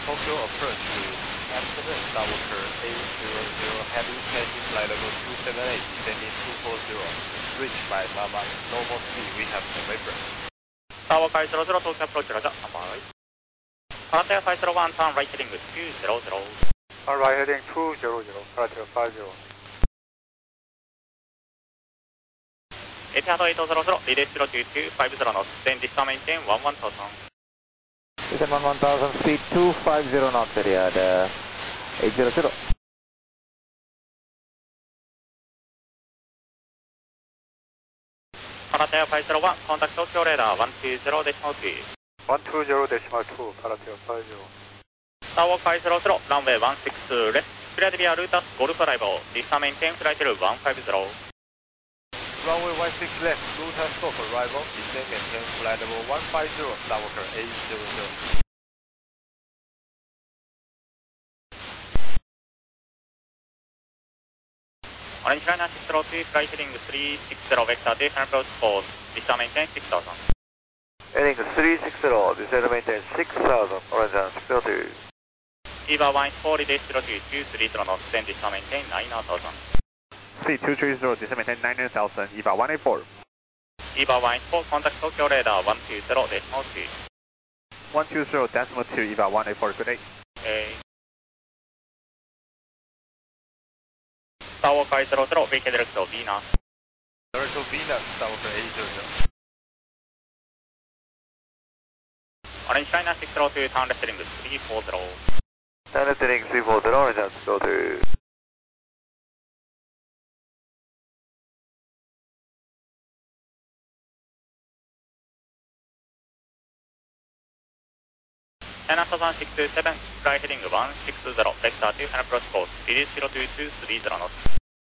Tokyo approach to Amsterdam, Skywalker A00 Heavy Taxi flight level 278, descending 240, reached by Mama, normal speed, we have November. Skywalker 00 Tokyo approach, roger, standby. Frontier 501, turn right heading 200. Turn right heading 200, Frontier 50. Etihad 800, relay 02250 knots, then distant maintain 11,000. Descend 11,000, speed 250 knots, Etihad 800. Frontier 501, contact Tokyo radar 120.2. 120.2, Frontier 50. Skywalker 00, runway 16 left, clear to be a Lotus Golf arrival, distant maintain flight level 150. Runway 16 left, Lotus Golf arrival, descend maintain flight level 150, Skywalker A00. Orange Liner 602, flight heading 360, vector descent approach course, distant maintain 6000. Heading 360, descend maintain 6000, Orange Liner 602. EVA 184, relay 02230 knots, then distant maintain 9000. Speed 230, descend maintain 9000, EVA 184. EVA 184, contact Tokyo radar 120.2. 120.2, EVA 184, good day. Skywalker 00, VK direct to Venus. Direct to Venus, Skywalker A00. Orange Liner 602, turn left heading 340. Turn left heading 340, Orange Liner 602. China Southern 627, flight heading 160, vector descent approach course, speed 02230 knots.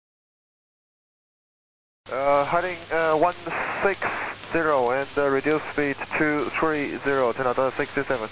Heading 160 and reduce speed 230, 10 out of 67.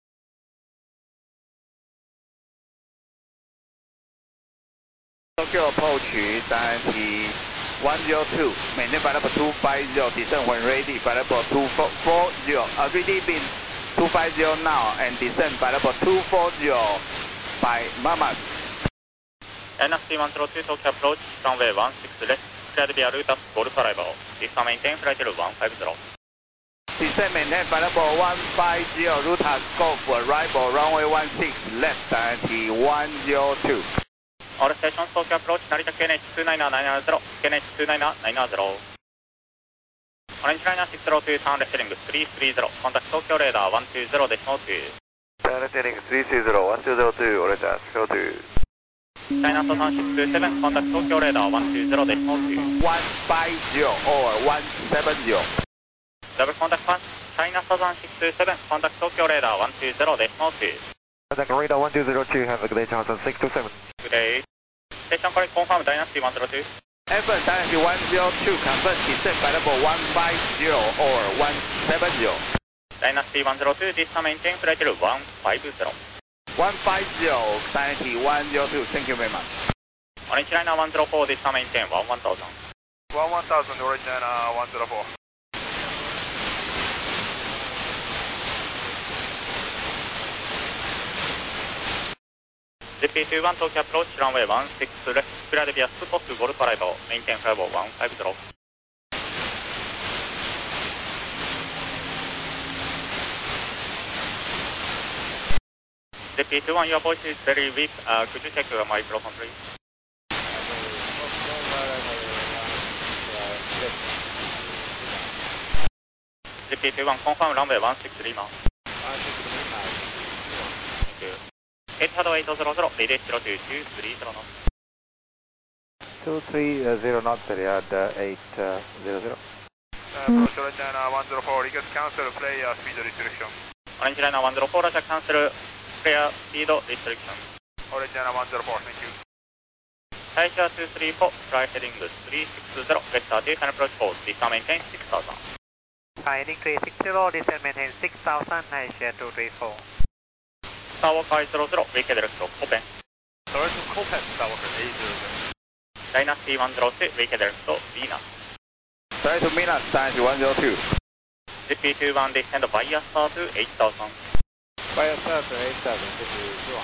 Tokyo approach, Dynasty 102, maintain flight level 250, descent when ready, flight level 240, ready beam 250 now, and descend flight level 240 by Mamas. Dynasty 102, Tokyo approach, runway 16 left, cleared via Lotus Golf arrival, distant maintain flight level 150. Descend maintain flight level 150, Lotus Golf arrival, runway 16 left, Dynasty 102. All stations, Tokyo approach, Narita KNH29990, KNH29990. Orange Liner 602, turn left heading 330, contact Tokyo radar 120.2. Turn left heading 330, 1202, Orange Liner 602. China Southern 627, contact Tokyo radar 120.2. 150 or 170. Double contact pass, China Southern 627, contact Tokyo radar 120.2. Contact radar 1202, have a good day, Johnson 627. Good day. Station correct, confirm Dynasty 102. Effort Dynasty 102, confirm descent flight level 150 or 170. Dynasty 102, distant maintain flight level 150. 150, Dynasty 102, thank you very much. Orange Liner 104, distant maintain 11000. 11000, Orange Liner 104. JP21 Tokyo approach, runway 16 left, cleared via Spot Golf arrival, maintain flight level 150. JP21, your voice is very weak. Could you check your microphone, please? JP21, confirm runway 16 now. Thank you. Etihad 800, relay 02230 knots. 230 knots, Etihad 800. Approach Orange Liner 104, request cancel, play speed restriction. Orange Liner 104, roger, cancel, clear speed restriction. Orange Liner 104, thank you. Taisha 234, flight heading 360, vector descent approach course, distant maintain 6000. Heading 360, descent maintain 6000, Taisha 234. Skywalker 00, VK direct to Copen. Direct to Copen, Skywalker A00. Dynasty 102, VK direct to Venus. Direct to Venus, Dynasty 102. JP21, descend via star to 8000. YSF 87，这是希望。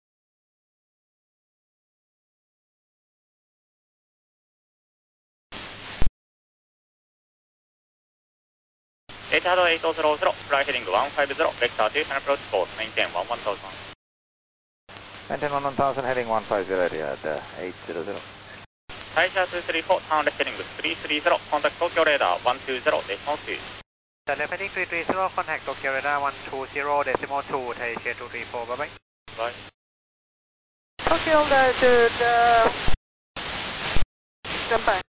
Etihad 800, fly heading 150, vector 210 approach course, maintain 11000. Maintain 1000 heading 150 Etihad 800. Taisha 234, turn left heading 330, contact Tokyo radar 120, decimal 2. The left heading 330, contact Tokyo radar 120, decimal 2, Taisha 234, bye bye. Bye. Tokyo, stand by.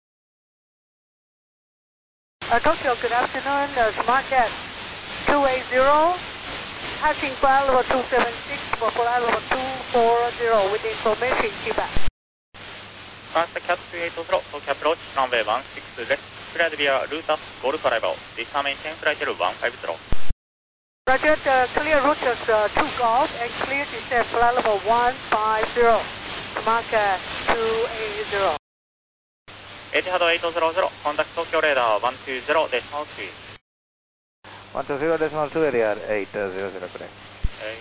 Tokyo, good afternoon. Smartjet 280, passing flight level 276 for flight level 240 with information feedback. Transect Cat 380, Tokyo approach, runway 16 left, cleared via Lotus Golf arrival. This time maintain flight level 150. Roger, clear Lotus 2 Golf and clear descent flight level 150. Smartjet 280. Etihad 800, contact Tokyo radar 120, decimal 2. 120 decimal 2 Etihad 800, correct. Okay.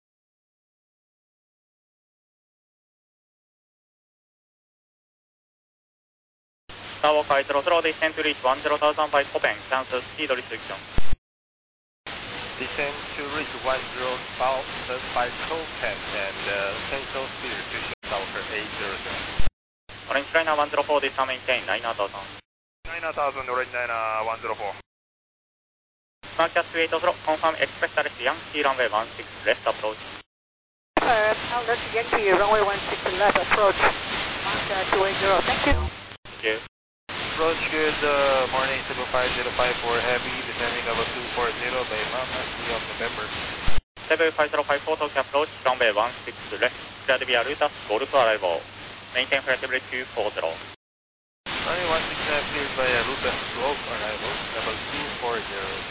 Skywalker 800, descend to reach 10,000 by Copen, cancel speed restriction. Descend to reach 10,000 by Copen and cancel speed restriction, Skywalker 800. Orange Liner 104, this time maintain 9000. 9000, Orange Liner 104. Smartjet 280, confirm expect direct Yankee runway 16 left approach. Outlet Yankee runway 16 left approach. Smartjet 280, thank you. Thank you. Approach good morning 75054 heavy, descending level 240 by Mama 3 of November. 75054 Tokyo approach, runway 16 left, cleared via Lotus Golf arrival. Maintain flight level 240. Runway 16 cleared by Lotus Golf arrival, level 240,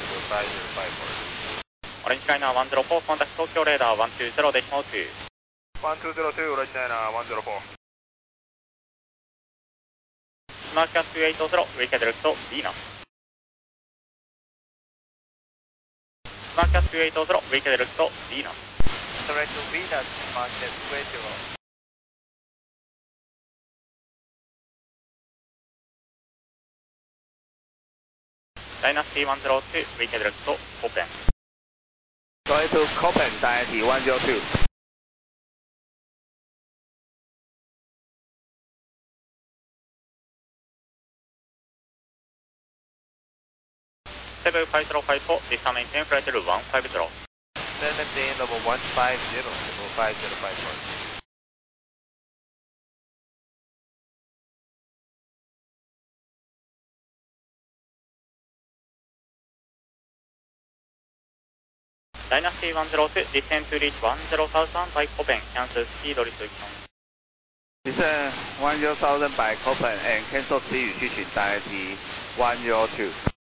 75054. Orange Liner 104, contact Tokyo radar 120, decimal 2. 1202, Orange Liner 104. Smartjet 280, reach direct to Venus. Smartjet 280, reach direct to Venus. Direct to Venus, Smartjet 280. Dynasty 102, reach direct to Copen. Going to Copen, Dynasty 102. Seven 5054, this time maintain flight level 150. Maintain level 150, level 5054. Dynasty 102, descend to reach 10,000 by Copen, cancel speed restriction. Descend 10,000 by Copen and cancel speed restriction, Dynasty 102.